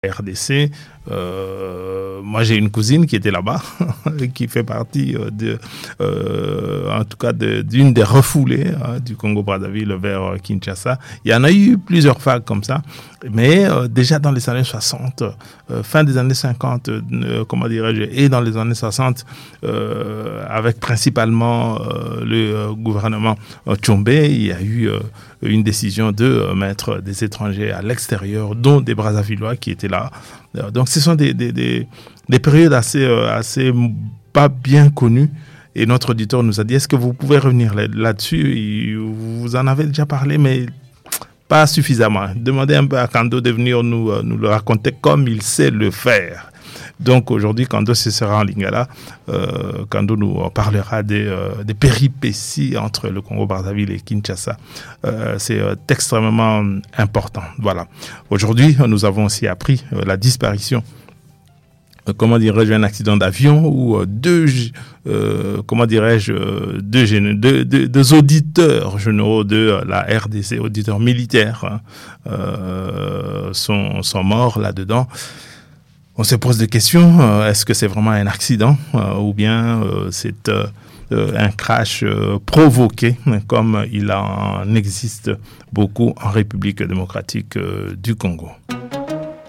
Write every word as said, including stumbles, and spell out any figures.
R D C. Euh, moi, j'ai une cousine qui était là-bas, qui fait partie euh, de, euh, en tout cas, de, d'une des refoulées hein, du Congo-Brazzaville vers euh, Kinshasa. Il y en a eu plusieurs vagues comme ça, mais euh, déjà dans les années soixante, euh, fin des années cinquante, euh, comment dirais-je, et dans les années soixante, euh, avec principalement euh, le euh, gouvernement euh, Tshombe, il y a eu euh, une décision de euh, mettre des étrangers à l'extérieur, dont des Brazzavillois qui étaient là. Donc, ce sont des, des, des, des périodes assez, euh, assez pas bien connues. Et notre auditeur nous a dit, est-ce que vous pouvez revenir là-dessus? Et vous en avez déjà parlé, mais pas suffisamment. Demandez un peu à Kando de venir nous, nous le raconter comme il sait le faire. Donc aujourd'hui, Kando ce sera en Lingala. Euh, Kando nous parlera des, euh, des péripéties entre le Congo-Brazzaville et Kinshasa. Euh, c'est euh, extrêmement important. Voilà. Aujourd'hui, nous avons aussi appris euh, la disparition. Euh, comment dirais-je, un accident d'avion où euh, deux, euh, comment dirais-je, deux, deux, deux, deux auditeurs généraux de la R D C, auditeurs militaires, hein, euh, sont, sont morts là-dedans. On se pose des questions, euh, est-ce que c'est vraiment un accident euh, ou bien euh, c'est euh, euh, un crash euh, provoqué, comme il en existe beaucoup en République démocratique euh, du Congo.